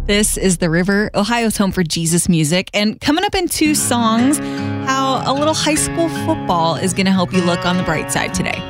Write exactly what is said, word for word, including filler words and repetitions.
This is The River, Ohio's home for Jesus music. And coming up in two songs, how a little high school football is going to help you look on the bright side today.